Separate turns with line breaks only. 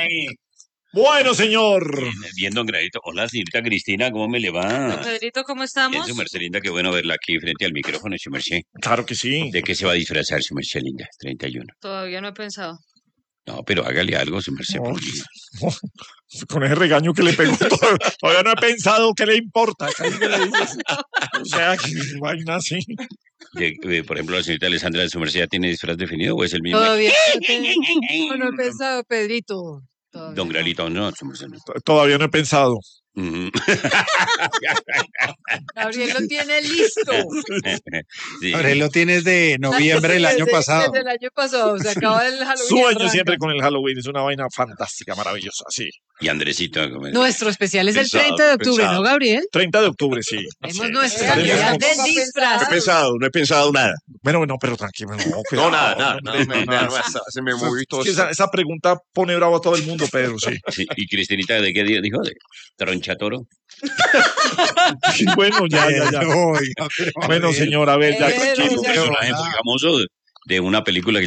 Bueno, señor.
Bien, don Gradito. Hola, señorita Cristina, ¿cómo me le va?
Don Pedrito, ¿cómo
Bien,
estamos?
su merced linda, qué bueno verla aquí frente al micrófono, su merced.
Claro que sí.
¿De qué se va a disfrazar, su merced linda? 31.
Todavía no he pensado.
No, pero hágale algo, su merced.
No,
por Dios.
con ese regaño que le pegó, todavía no he pensado qué le importa. Casi que le dices. O sea, que vaina así.
Por ejemplo, la señorita Alessandra, ¿su merced ya tiene disfraz definido o es el mismo?
Todavía no he pensado, Pedrito. Todavía
Don
no.
Gradito, no, su merced. No.
Todavía no he pensado.
Ujú.
Gabriel lo tiene listo.
Sí.
Gabriel lo tienes de noviembre del año pasado.
Desde el año pasado, se acaba el Halloween.
Sueño
arranca.
siempre con el Halloween. Es una vaina fantástica, maravillosa. Sí.
Y Andresito, ¿cómo es?
Nuestro especial es el
Pesado,
30 de octubre,
pesado.
¿no, Gabriel?
30 de octubre, sí.
Tenemos
Sí.
nuestro
Estaremos
especial
con-
del
No
disfraz.
no he pensado nada.
Bueno, pero tranquilo. No,
No,
cuidado,
nada,
hombre,
nada. Se me movió todo.
Es que esa pregunta pone bravo a todo el mundo, Pedro, sí.
Sí, y Cristinita, ¿de qué día dijo? ¿De tronchatoro?
Bueno, ya.
Oiga, pero
Bueno,
Gabriel,
señor, a ver, ya
Pero,
tranquilo.
Un personaje muy famoso de una película que